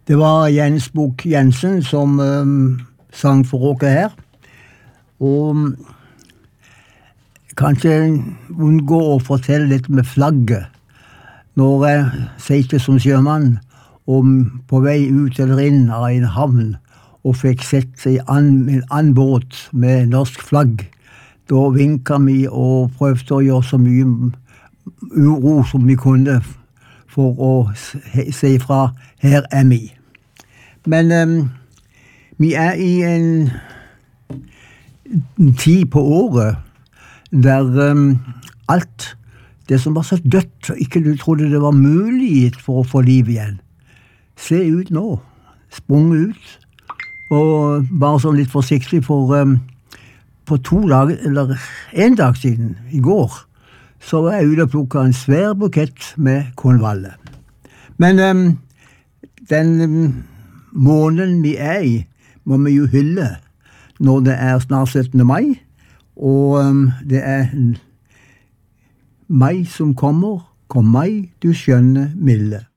Det var Jens Bukk Jensen som sang for oss her. Og kanskje unngå å fortelle litt med flagget. Når jeg seilte som sjømann på vei ut eller inn av en havn og fikk sett en annen båt med norsk flagg, da vinket vi og prøvde å gjøre så mye uro som vi kunne for å si fra, her er vi. Men vi er i en tid på året der alt det som var så dødt, og ikke du trodde det var mulig for å få liv igjen, se ut nå, sprunget ut, og bare sånn litt forsiktig for på 2 dager, eller 1 dag siden, i går, så var jeg ute og plukket en svær bukett med konvalle. Men den måneden vi er i, må vi jo hylle når det er snart 17. mai, og det er mai som kommer, kom mai, du skjønne milde.